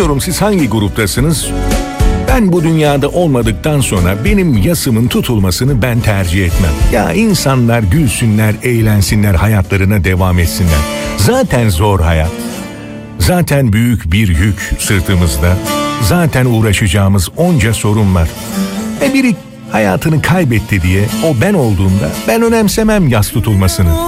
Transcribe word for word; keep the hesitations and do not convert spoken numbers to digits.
Bilmiyorum siz hangi gruptasınız? Ben bu dünyada olmadıktan sonra benim yasımın tutulmasını ben tercih etmem. Ya insanlar gülsünler, eğlensinler, hayatlarına devam etsinler. Zaten zor hayat. Zaten büyük bir yük sırtımızda. Zaten uğraşacağımız onca sorun var. Ve biri hayatını kaybetti diye o ben olduğumda ben önemsemem yas tutulmasını.